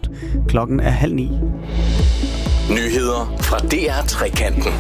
Klokken er 8:30. Nyheder fra DR-trekanten.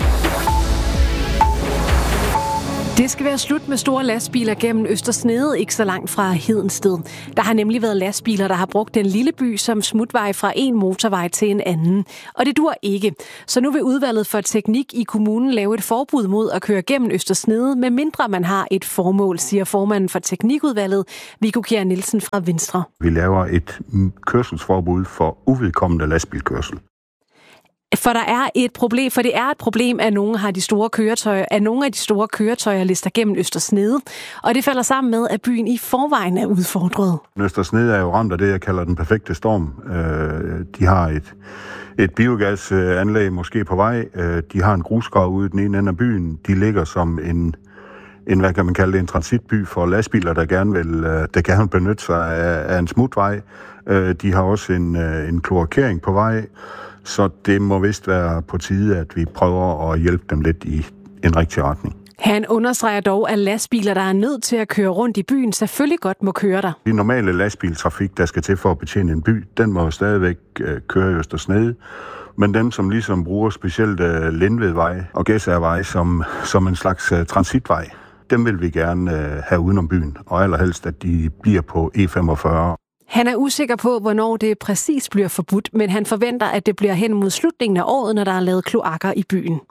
Det skal være slut med store lastbiler gennem Øster Snede, ikke så langt fra Hedensted. Der har nemlig været lastbiler, der har brugt den lille by som smutvej fra en motorvej til en anden. Og det dur ikke. Så nu vil udvalget for teknik i kommunen lave et forbud mod at køre gennem Øster Snede, medmindre man har et formål, siger formanden for teknikudvalget, Viggo Kjær Nielsen fra Venstre. Vi laver et kørselsforbud for uvedkommende lastbilkørsel. For der er et problem, for det er et problem, at nogle af de store køretøjer lister gennem Øster Snede, og det falder sammen med, at byen i forvejen er udfordret. Øster Snede er jo ramt af det, jeg kalder den perfekte storm. De har et biogasanlæg måske på vej. De har en grusgrav ude i den ene ende af byen. De ligger som en hvad kan man kalde det, en transitby for lastbiler, der gerne vil benytte sig af en smutvej. De har også en kloakering på vej. Så det må vist være på tide, at vi prøver at hjælpe dem lidt i en rigtig retning. Han understreger dog, at lastbiler, der er nødt til at køre rundt i byen, selvfølgelig godt må køre der. De normale lastbiltrafik, der skal til for at betjene en by, den må jo stadigvæk køre i Øster Snede. Men dem, som ligesom bruger specielt Lindvedvej og Gæsærvej som en slags transitvej, dem vil vi gerne have udenom byen, og allerhelst, at de bliver på E45. Han er usikker på, hvornår det præcis bliver forbudt, men han forventer, at det bliver hen mod slutningen af året, når der er lavet kloakker i byen.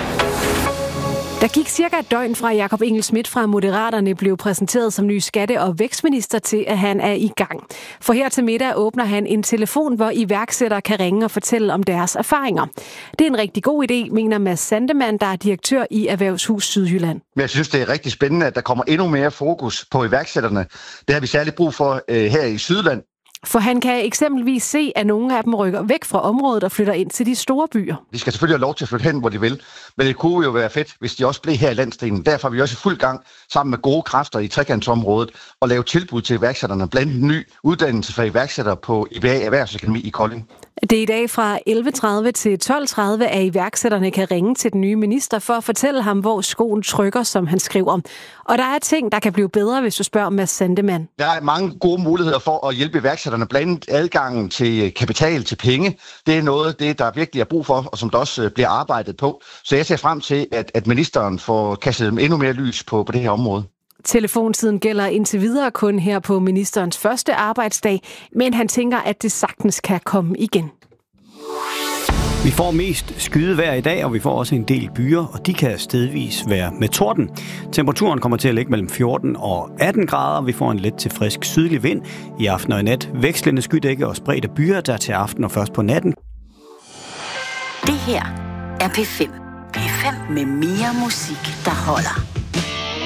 Der gik cirka et døgn fra Jakob Engel-Schmidt fra Moderaterne blev præsenteret som ny skatte- og vækstminister til, at han er i gang. For her til middag åbner han en telefon, hvor iværksættere kan ringe og fortælle om deres erfaringer. Det er en rigtig god idé, mener Mads Sandemann, der er direktør i Erhvervshus Sydjylland. Men jeg synes, det er rigtig spændende, at der kommer endnu mere fokus på iværksætterne. Det har vi særligt brug for her i Sydland. For han kan eksempelvis se, at nogle af dem rykker væk fra området og flytter ind til de store byer. De skal selvfølgelig have lov til at flytte hen, hvor de vil, men det kunne jo være fedt, hvis de også blev her i landsdelen. Derfor er vi også i fuld gang sammen med gode kræfter i trekantsområdet og lave tilbud til iværksætterne, blandt andet en ny uddannelse for iværksættere på IBA Erhvervsakademi i Kolding. Det er i dag fra 11:30 til 12:30, at iværksætterne kan ringe til den nye minister for at fortælle ham, hvor skoen trykker, som han skriver. Og der er ting, der kan blive bedre, hvis du spørger Mads Sandemann. Der er mange gode muligheder for at hjælpe iværksætterne, blandt andet adgangen til kapital, til penge. Det er noget af det, der virkelig er brug for, og som der også bliver arbejdet på. Så jeg ser frem til, at ministeren får kastet dem endnu mere lys på det her område. Telefontiden gælder indtil videre kun her på ministerens første arbejdsdag, men han tænker, at det sagtens kan komme igen. Vi får mest skydevejr i dag, og vi får også en del byer, og de kan stedvis være med torden. Temperaturen kommer til at ligge mellem 14 og 18 grader. Vi får en let til frisk sydlig vind. I aften og i nat vekslende skydække og spredte byer, der til aften og først på natten. Det her er P5. P5 med mere musik, der holder.